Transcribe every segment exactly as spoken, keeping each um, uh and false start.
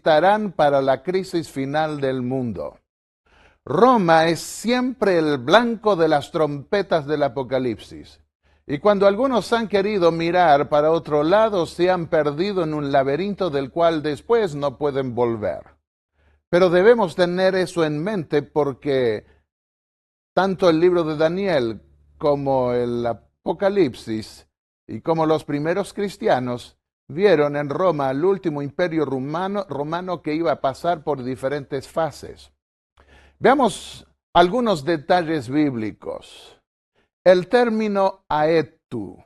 necesitarán para la crisis final del mundo. Roma es siempre el blanco de las trompetas del Apocalipsis. Y cuando algunos han querido mirar para otro lado, se han perdido en un laberinto del cual después no pueden volver. Pero debemos tener eso en mente porque tanto el libro de Daniel como el Apocalipsis y como los primeros cristianos vieron en Roma el último imperio romano, romano que iba a pasar por diferentes fases. Veamos algunos detalles bíblicos. El término aetu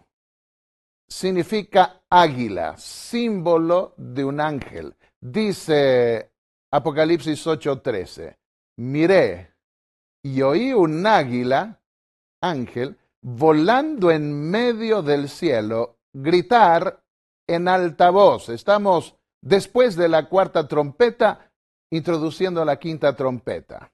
significa águila, símbolo de un ángel. Dice Apocalipsis ocho trece, miré y oí un águila, ángel, volando en medio del cielo, gritar en alta voz. Estamos después de la cuarta trompeta, introduciendo la quinta trompeta.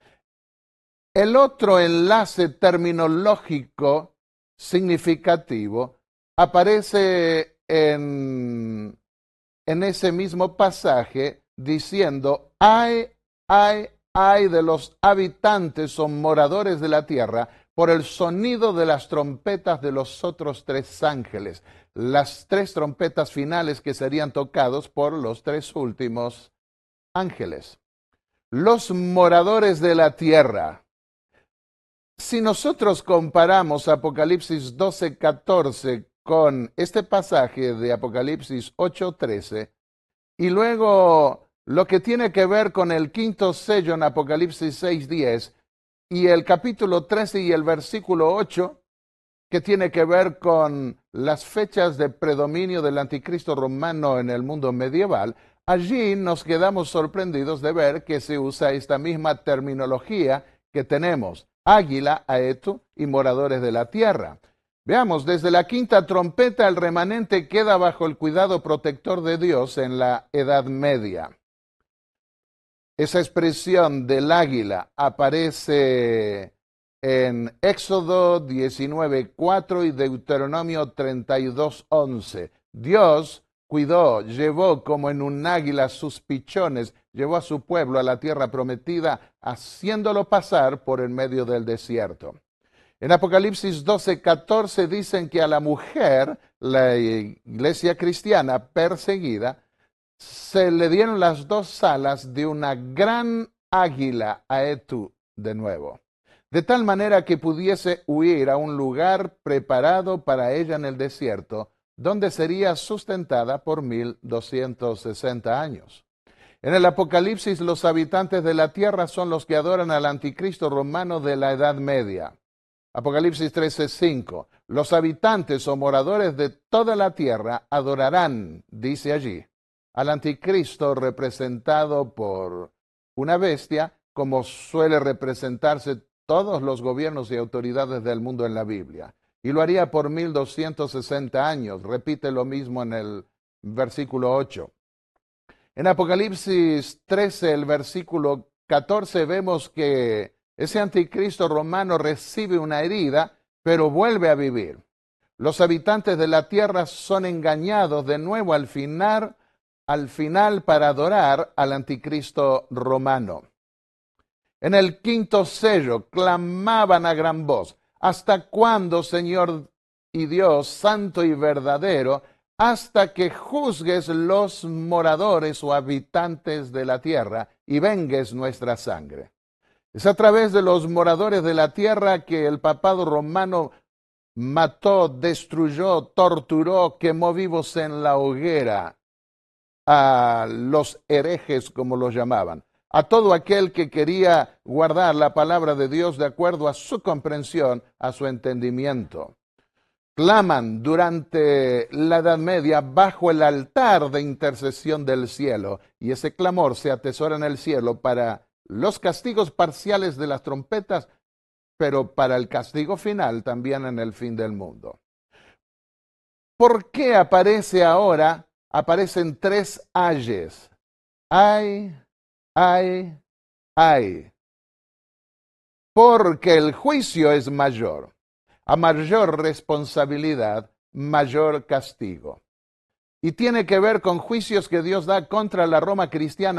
El otro enlace terminológico significativo aparece en, en ese mismo pasaje diciendo, ay, ay, ay de los habitantes o moradores de la tierra por el sonido de las trompetas de los otros tres ángeles, las tres trompetas finales que serían tocados por los tres últimos ángeles. Los moradores de la tierra. Si nosotros comparamos Apocalipsis doce catorce con este pasaje de Apocalipsis ocho trece y luego lo que tiene que ver con el quinto sello en Apocalipsis seis diez y el capítulo trece y el versículo ocho que tiene que ver con las fechas de predominio del anticristo romano en el mundo medieval, allí nos quedamos sorprendidos de ver que se usa esta misma terminología que tenemos. Águila, aetu y moradores de la tierra. Veamos, desde la quinta trompeta el remanente queda bajo el cuidado protector de Dios en la Edad Media. Esa expresión del águila aparece en Éxodo diecinueve cuatro y Deuteronomio treinta y dos once. Dios cuidó, llevó como en un águila sus pichones, llevó a su pueblo a la tierra prometida, haciéndolo pasar por el medio del desierto. En Apocalipsis doce catorce dicen que a la mujer, la iglesia cristiana perseguida, se le dieron las dos alas de una gran águila, aetu, de nuevo, de tal manera que pudiese huir a un lugar preparado para ella en el desierto, donde sería sustentada por mil doscientos sesenta años. En el Apocalipsis, los habitantes de la tierra son los que adoran al anticristo romano de la Edad Media. Apocalipsis trece cinco. Los habitantes o moradores de toda la tierra adorarán, dice allí, al anticristo representado por una bestia, como suele representarse todos los gobiernos y autoridades del mundo en la Biblia. Y lo haría por mil doscientos sesenta años. Repite lo mismo en el versículo ocho. En Apocalipsis trece, el versículo catorce, vemos que ese anticristo romano recibe una herida, pero vuelve a vivir. Los habitantes de la tierra son engañados de nuevo al final, al final para adorar al anticristo romano. En el quinto sello clamaban a gran voz, ¿hasta cuándo, Señor y Dios, santo y verdadero, hasta que juzgues los moradores o habitantes de la tierra y vengues nuestra sangre? Es a través de los moradores de la tierra que el papado romano mató, destruyó, torturó, quemó vivos en la hoguera a los herejes, como los llamaban, a todo aquel que quería guardar la palabra de Dios de acuerdo a su comprensión, a su entendimiento. Claman durante la Edad Media bajo el altar de intercesión del cielo, y ese clamor se atesora en el cielo para los castigos parciales de las trompetas, pero para el castigo final también en el fin del mundo. ¿Por qué aparece ahora? Aparecen tres ayes. Ay, ay, ay. Porque el juicio es mayor. A mayor responsabilidad, mayor castigo. y tiene que ver con juicios que Dios da contra la Roma cristiana